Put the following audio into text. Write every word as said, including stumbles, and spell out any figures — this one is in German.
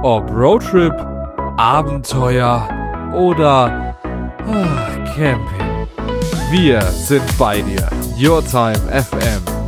Ob Roadtrip, Abenteuer oder ah, Camping. Wir sind bei dir. Your Time F M.